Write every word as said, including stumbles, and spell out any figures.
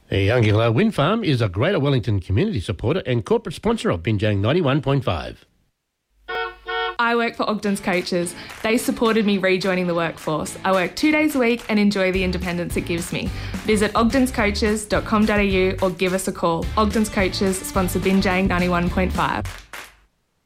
The Youngilla Wind Farm is a Greater Wellington community supporter and corporate sponsor of Binjang ninety-one point five. I work for Ogden's Coaches. They supported me rejoining the workforce. I work two days a week and enjoy the independence it gives me. Visit ogdens coaches dot com dot a u or give us a call. Ogden's Coaches sponsor Binjang ninety-one point five.